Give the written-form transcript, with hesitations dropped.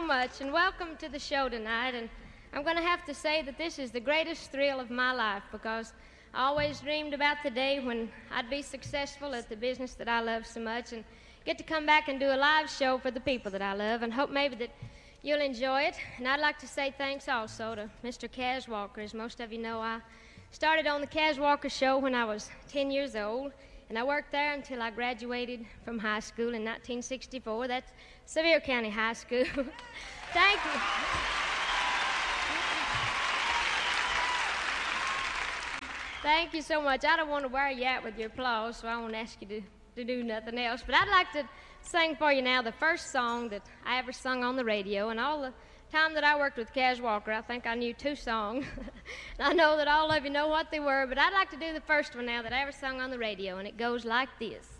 much, and welcome to the show tonight. And I'm going to have to say that this is the greatest thrill of my life because I always dreamed about the day when I'd be successful at the business that I love so much and get to come back and do a live show for the people that I love, and hope maybe that you'll enjoy it. And I'd like to say thanks also to Mr. Kaz Walker. As most of you know, I started on the Kaz Walker Show when I was 10 years old, and I worked there until I graduated from high school in 1964. That's Sevier County High School. Thank you. Thank you so much. I don't want to wear you out with your applause, so I won't ask you to do nothing else. But I'd like to sing for you now the first song that I ever sung on the radio. And all the time that I worked with Kaz Walker, I think I knew 2 songs. And I know that all of you know what they were, but I'd like to do the first one now that I ever sung on the radio, and it goes like this.